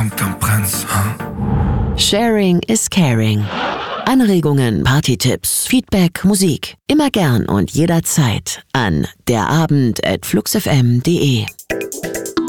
Und dann brennt's, Sharing is caring. Anregungen, Partytipps, Feedback, Musik. Immer gern und jederzeit an derabend@fluxfm.de.